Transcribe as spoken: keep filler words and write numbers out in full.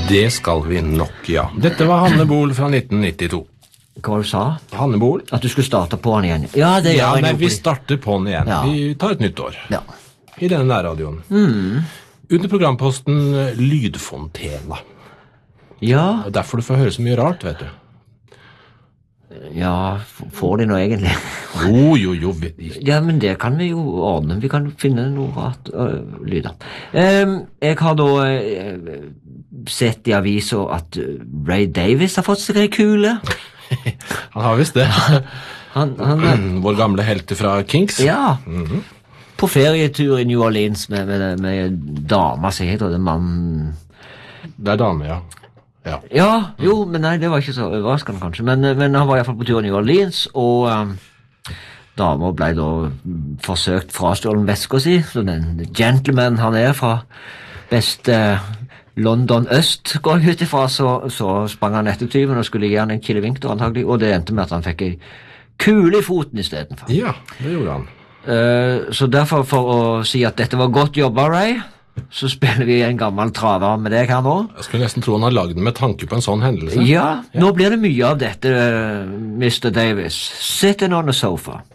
Det skal vi nok, ja. Dette var Hanne Bol fra nitten nittito. Hva var det du sa? Hanne Bol. At du skulle starte på den igjen. Ja, det Ja, gjør jeg nei, nå, vi fordi- starter på den igjen. Ja. Vi tar et nytt år. Ja. I denne nærradioen. Under programposten eh, Lydfontena. Ja, Og derfor du får høre så mye rart, vet du. ja, f- får de nå egentlig. Jo, jo, jo. vi- Ja, men det kan vi jo ordne. Vi kan finne noe rart øh, lyder. Ehm, jeg har da øh, sett i avisen at øh, Ray Davis har fått seg ei kule. Han har visst det. Han, han er, Vår gamle helte fra Kinks. ja, på ferietur i New Orleans med, med, med dama som heter det mann. Det er dame, ja. Ja. Ja, jo, men nei, det var ikke så overraskende kanskje. Men, men han var i hvert fall på tur i New Orleans, og um, dama ble da forsøkt frastjålen veska si, så den gentleman han er fra beste London øst, går jeg ut ifra, så, så sprang han etter tyven og skulle gi han en kilevink, da, antagelig, og det endte med at han fikk ei kule i foten istedenfor. Ja, det gjorde han. Uh, så derfor, for å si at dette var godt jobba, Ray, så spiller vi en gammel traver med deg her nå. Jeg skulle nesten tro han har lagd den med tanke på en sånn hendelse. Ja, nå blir det mye av dette, uh, mister Davis. Sitting on the sofa.